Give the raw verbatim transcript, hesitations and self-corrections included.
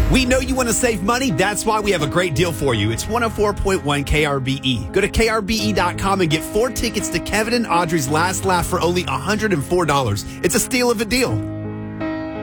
We know you want to save money. That's why we have a great deal for you. It's one oh four point one K R B E. Go to K R B E dot com and get four tickets to Kevin and Audrey's Last Laugh for only one hundred four dollars. It's a steal of a deal.